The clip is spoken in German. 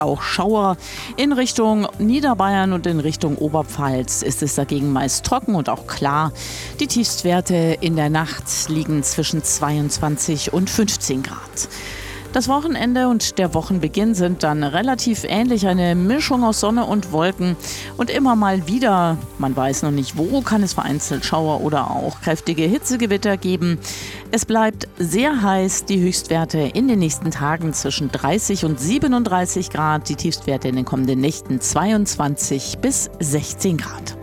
Auch Schauer. In Richtung Niederbayern und in Richtung Oberpfalz ist es dagegen meist trocken und auch klar. Die Tiefstwerte in der Nacht liegen zwischen 22 und 15 Grad. Das Wochenende und der Wochenbeginn sind dann relativ ähnlich, eine Mischung aus Sonne und Wolken und immer mal wieder, man weiß noch nicht wo, kann es vereinzelt Schauer oder auch kräftige Hitzegewitter geben. Es bleibt sehr heiß, die Höchstwerte in den nächsten Tagen zwischen 30 und 37 Grad, die Tiefstwerte in den kommenden Nächten 22 bis 16 Grad.